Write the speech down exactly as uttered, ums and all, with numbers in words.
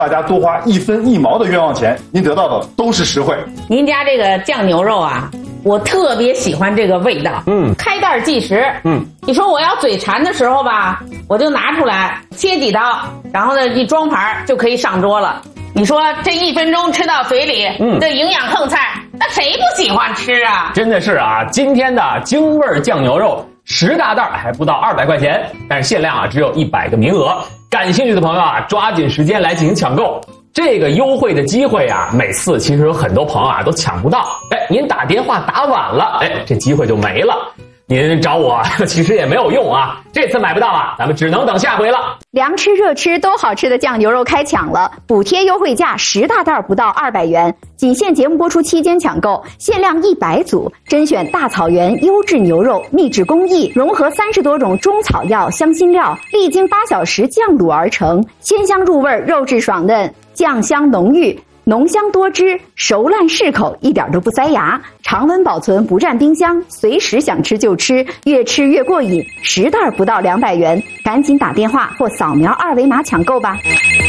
大家多花一分一毛的冤枉钱，您得到的都是实惠。 您家这个酱牛肉啊，我特别喜欢这个味道。嗯，开袋即食。嗯，你说我要嘴馋的时候吧，我就拿出来切几刀，然后呢一装盘就可以上桌了。你说这一分钟吃到嘴里，嗯，这营养横菜，那谁不喜欢吃啊？ 真的是啊，今天的京味酱牛肉十大袋还不到二百块钱，但是限量啊只有一百个名额。感兴趣的朋友啊，抓紧时间来进行抢购。这个优惠的机会啊，每次其实有很多朋友啊都抢不到。哎，您打电话打晚了，哎，这机会就没了。您找我其实也没有用啊，这次买不到啊，咱们只能等下回了。 凉吃热吃都好吃的酱牛肉开抢了，补贴优惠价十大袋不到二百元，仅限节目播出期间抢购，限量一百组，甄选大草原优质牛肉，秘制工艺，融合三十多种中草药、香辛料，历经八小时酱卤而成，鲜香入味，肉质爽嫩，酱香浓郁。浓香多汁，熟烂适口，一点都不塞牙，常温保存，不占冰箱，随时想吃就吃，越吃越过瘾。十袋不到两百元，赶紧打电话或扫描二维码抢购吧。